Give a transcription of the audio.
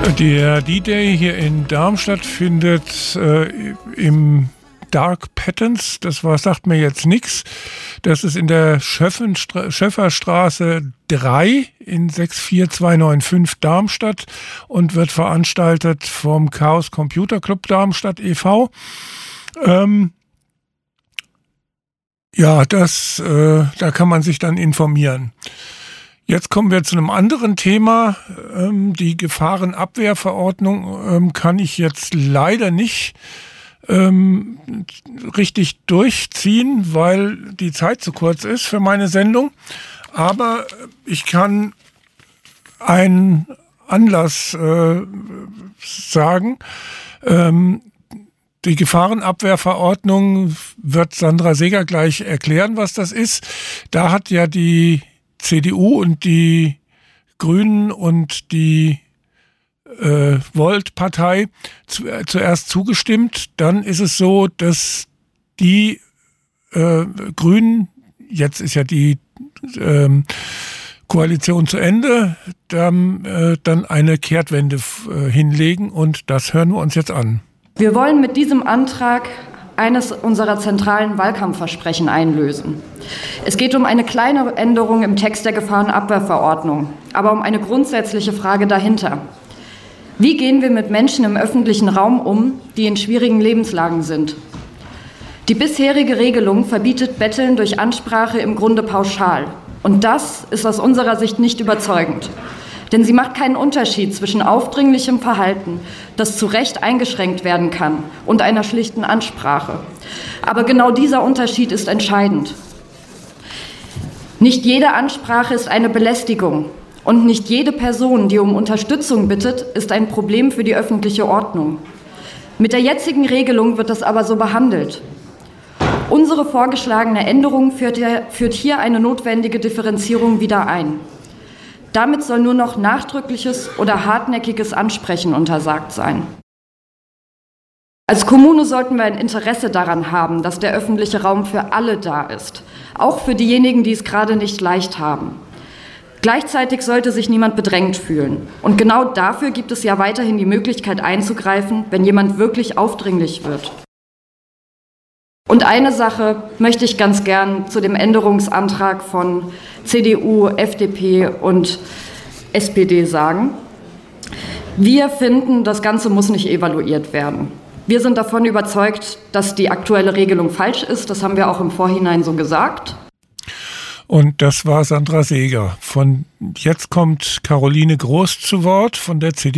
Der D-Day hier in Darmstadt findet im Dark Patterns, sagt mir jetzt nichts. Das ist in der Schöfferstraße 3 in 64295 Darmstadt und wird veranstaltet vom Chaos Computer Club Darmstadt e.V. Da kann man sich dann informieren. Jetzt kommen wir zu einem anderen Thema. Die Gefahrenabwehrverordnung kann ich jetzt leider nicht richtig durchziehen, weil die Zeit zu kurz ist für meine Sendung. Aber ich kann einen Anlass sagen. Die Gefahrenabwehrverordnung wird Sandra Seeger gleich erklären, was das ist. Da hat ja die CDU und die Grünen und die Volt-Partei zuerst zugestimmt. Dann ist es so, dass die Grünen, jetzt ist ja die Koalition zu Ende, dann eine Kehrtwende hinlegen und das hören wir uns jetzt an. Wir wollen mit diesem Antrag eines unserer zentralen Wahlkampfversprechen einlösen. Es geht um eine kleine Änderung im Text der Gefahrenabwehrverordnung, aber um eine grundsätzliche Frage dahinter. Wie gehen wir mit Menschen im öffentlichen Raum um, die in schwierigen Lebenslagen sind? Die bisherige Regelung verbietet Betteln durch Ansprache im Grunde pauschal. Und das ist aus unserer Sicht nicht überzeugend. Denn sie macht keinen Unterschied zwischen aufdringlichem Verhalten, das zu Recht eingeschränkt werden kann, und einer schlichten Ansprache. Aber genau dieser Unterschied ist entscheidend. Nicht jede Ansprache ist eine Belästigung. Und nicht jede Person, die um Unterstützung bittet, ist ein Problem für die öffentliche Ordnung. Mit der jetzigen Regelung wird das aber so behandelt. Unsere vorgeschlagene Änderung führt hier eine notwendige Differenzierung wieder ein. Damit soll nur noch nachdrückliches oder hartnäckiges Ansprechen untersagt sein. Als Kommune sollten wir ein Interesse daran haben, dass der öffentliche Raum für alle da ist, auch für diejenigen, die es gerade nicht leicht haben. Gleichzeitig sollte sich niemand bedrängt fühlen. Und genau dafür gibt es ja weiterhin die Möglichkeit einzugreifen, wenn jemand wirklich aufdringlich wird. Und eine Sache möchte ich ganz gern zu dem Änderungsantrag von CDU, FDP und SPD sagen. Wir finden, das Ganze muss nicht evaluiert werden. Wir sind davon überzeugt, dass die aktuelle Regelung falsch ist. Das haben wir auch im Vorhinein so gesagt. Und das war Sandra Seeger. Jetzt kommt Caroline Groß zu Wort von der CDU.